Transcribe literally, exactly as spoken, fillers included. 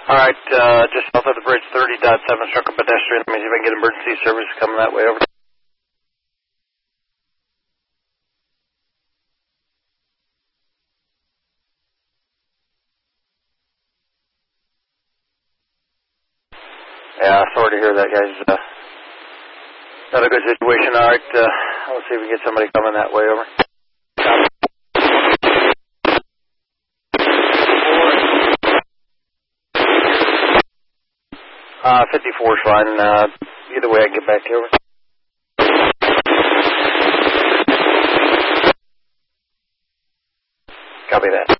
All right, uh, just south of the bridge, thirty point seven, struck a pedestrian. That means you can get emergency service coming that way over. Yeah, sorry to hear that, guys. Uh, not a good situation. All right, uh, let's see if we can get somebody coming that way over. Uh, fifty-four is fine. Uh, either way, I can get back to you. Over. Copy that.